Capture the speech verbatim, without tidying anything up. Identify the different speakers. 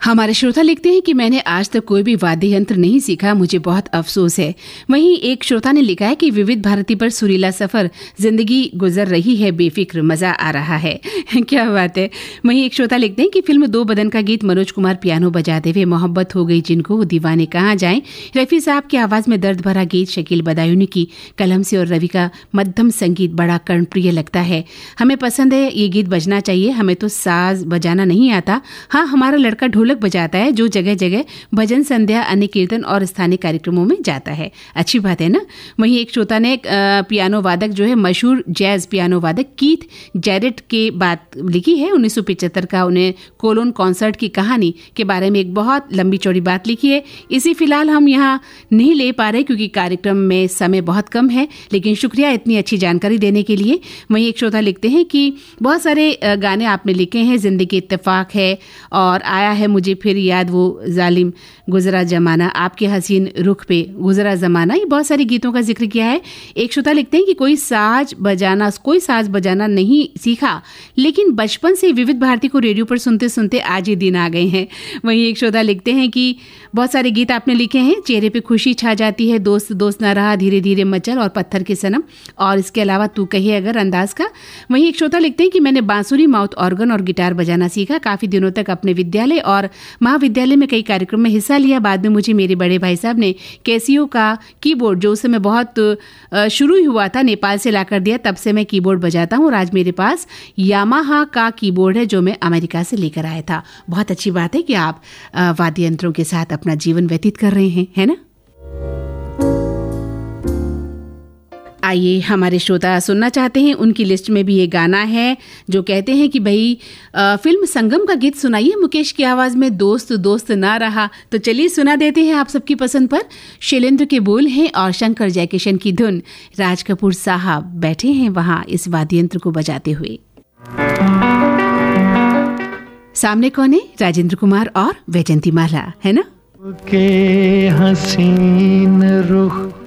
Speaker 1: हमारे श्रोता लिखते हैं कि मैंने आज तक कोई भी वाद्य यंत्र नहीं सीखा, मुझे बहुत अफसोस है। वहीं एक श्रोता ने लिखा है कि विविध भारती पर सुरीला सफर, जिंदगी गुजर रही है बेफिक्र, मजा आ रहा है। क्या बात है। वहीं एक श्रोता लिखते हैं कि फिल्म दो बदन का गीत मनोज कुमार पियानो बजाते हुए, मोहब्बत हो गई जिनको वो दीवाने कहाँ जाएं, रफी साहब की आवाज में दर्द भरा गीत, शकील बदायूनी की कलम से और रवि का मध्यम संगीत बड़ा कर्णप्रिय लगता है। हमें पसंद है, ये गीत बजना चाहिए। हमें तो साज बजाना नहीं आता। हाँ, हमारा लड़का ढोलक बजाता है, जो जगह जगह भजन संध्या, अन्य कीर्तन और स्थानीय कार्यक्रमों में जाता है। अच्छी बात है ना। वहीं एक श्रोता ने पियानो वादक जो है, मशहूर जैज पियानो वादक कीथ जैरेट के बात लिखी है। उन्नीस सौ पिचहत्तर का उन्हें कोलोन कॉन्सर्ट की कहानी के बारे में एक बहुत लंबी चौड़ी बात लिखी है। इसी फिलहाल हम यहाँ नहीं ले पा रहे क्योंकि कार्यक्रम में समय बहुत कम है, लेकिन शुक्रिया इतनी अच्छी जानकारी देने के लिए। वहीं एक श्रोता लिखते हैं कि बहुत सारे गाने आपने लिखे हैं, जिंदगी इत्तेफाक है और आया है मुझे फिर याद वो जालिम गुजरा जमाना, आपके हसीन रुख पे गुजरा जमाना, ये बहुत सारे गीतों का जिक्र किया है। एक श्रोता लिखते हैं कि कोई साज बजाना कोई साज बजाना नहीं सीखा, लेकिन बचपन से विविध भारती को रेडियो पर सुनते सुनते आज ये दिन आ गए हैं। वहीं एक श्रोता लिखते हैं कि बहुत सारे गीत आपने लिखे हैं, चेहरे पे खुशी छा जाती है, दोस्त दोस्त ना रहा, धीरे धीरे मचल और पत्थर के सनम, और इसके अलावा तू कहे अगर अंदाज का। वहीं एक श्रोता लिखते हैं कि मैंने बांसुरी, माउथ ऑर्गन और गिटार बजाना सीखा, काफी दिनों तक अपने विद्यालय और महाविद्यालय में कई कार्यक्रम में हिस्सा लिया। बाद में मुझे मेरे बड़े भाई साहब ने कैसियो का कीबोर्ड, जो उस समय बहुत शुरू ही हुआ था, नेपाल से लाकर दिया। तब से मैं कीबोर्ड बजाता हूँ और आज मेरे पास यामाहा का कीबोर्ड है जो मैं अमेरिका से लेकर आया था। बहुत अच्छी बात है कि आप वाद्य यंत्रों के साथ अपना जीवन व्यतीत कर रहे हैं, है ना। आइए, हमारे श्रोता सुनना चाहते हैं, उनकी लिस्ट में भी ये गाना है जो कहते हैं कि भाई आ, फिल्म संगम का गीत सुनाइए मुकेश की आवाज में, दोस्त दोस्त ना रहा। तो चलिए सुना देते हैं आप सबकी पसंद पर। शैलेंद्र के बोल हैं और शंकर जयकिशन की धुन। राज कपूर साहब बैठे हैं वहां इस वाद्य यंत्र को बजाते हुए। सामने कौन है? राजेंद्र कुमार और वैजंती माला, है ना।
Speaker 2: के हसीन रुख